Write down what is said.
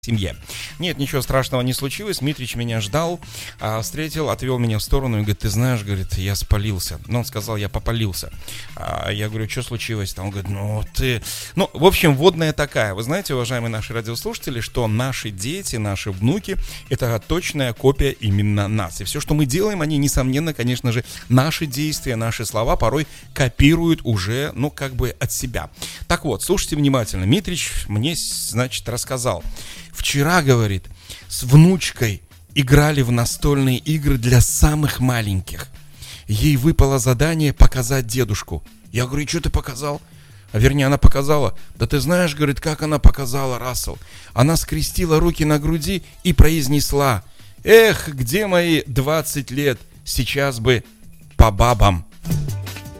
семье. Нет, ничего страшного не случилось. Митрич меня ждал, встретил, отвел меня в сторону и говорит: ты знаешь, говорит, я спалился. Но он сказал, я попалился. Я говорю, что случилось? Он говорит, в общем, вводная такая. Вы знаете, уважаемые наши радиослушатели, что наши дети, наши внуки — это точная копия именно нас. И все, что мы делаем, они, несомненно, конечно же, наши действия, наши слова порой копируют уже, от себя. Так вот, слушайте внимательно. Митрич мне, рассказал. Вчера, говорит, с внучкой играли в настольные игры для самых маленьких. Ей выпало задание показать дедушку. Я говорю, что ты показал? Она показала. Да ты знаешь, говорит, как она показала, Рассел? Она скрестила руки на груди и произнесла: эх, где мои 20 лет? Сейчас бы по бабам.